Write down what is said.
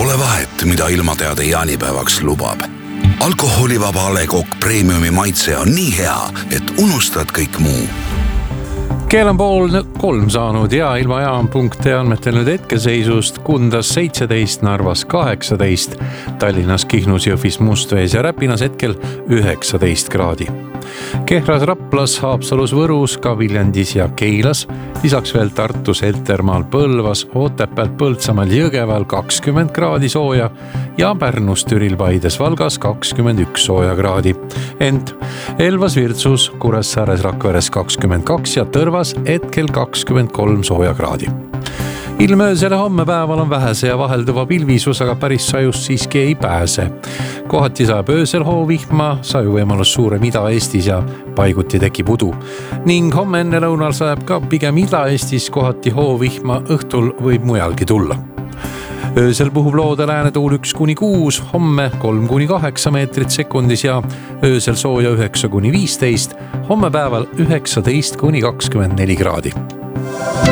Pole vahet, mida ilmateade jaanipäevaks lubab. Alkoholivaba A. Le Coq Premiumi maitse on nii hea, et unustad kõik muu. Kell on 2:30 saanud ja ilmajaam.ee andmetel nüüd hetkeseisust Kundas 17, Narvas 18, Tallinnas, Kihnus, Jõhvis, Mustvees ja Räpinas hetkel 19 kraadi. Kehras, Raplas, Haapsalus, Võrus, ka Viljandis ja Keilas, lisaks veel Tartus, Heltermaal, Põlvas, Otepäält, Põltsamaal, Jõgeval 20 kraadi sooja ja Pärnus, Türil, Paides, Valgas 21 sooja kraadi. Ent Elvas, Virtsus, Kuressaares, Rakveres 22 ja Tõrvas hetkel 23 sooja kraadi. Ilmöösele homme päeval on vähese ja vahelduva pilvisus, aga päris sajust siiski ei pääse. Kohati saab öösel hoovihma, saju võimalus suurem Ida-Eestis ja paiguti tekib udu. Ning homme enne lõunal sajab ka pigem Ida-Eestis kohati hoovihma, õhtul võib mujalgi tulla. Öösel puhub loode läänetuul 1-6, homme 3-8 meetrit sekundis ja öösel sooja 9-15, homme päeval 19-24 kraadi.